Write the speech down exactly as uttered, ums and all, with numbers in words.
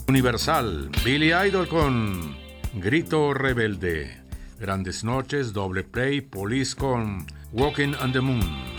Universal, Billy Idol con Grito Rebelde. Grandes Noches, Doble Play, Police con Walking on the Moon.